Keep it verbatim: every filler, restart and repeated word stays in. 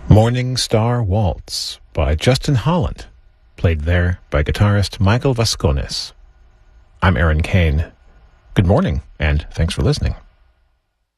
Morning Star Waltz by Justin Holland, played there by guitarist Michael Vascones. I'm Aaron Kane. Good morning, and thanks for listening.